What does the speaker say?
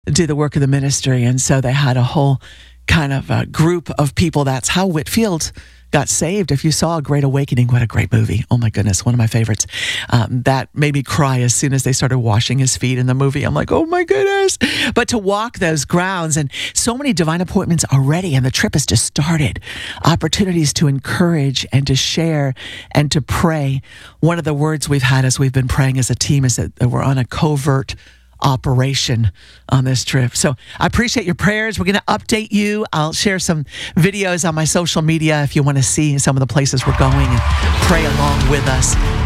do the work of the ministry. And so they had a whole kind of a group of people. That's how Whitefield got saved. If you saw A Great Awakening, what a great movie. Oh my goodness, one of my favorites. That made me cry as soon as they started washing his feet in the movie. I'm like, oh my goodness. But to walk those grounds, and so many divine appointments already, and the trip has just started. Opportunities to encourage and to share and to pray. One of the words we've had as we've been praying as a team is that we're on a covert operation on this trip. So I appreciate your prayers. We're going to update you. I'll share some videos on my social media if you want to see some of the places we're going and pray along with us.